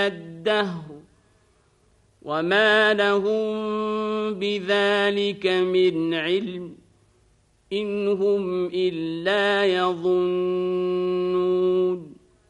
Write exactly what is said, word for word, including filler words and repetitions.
الدهر وما لهم بذلك من علم إن هم إلا يظنون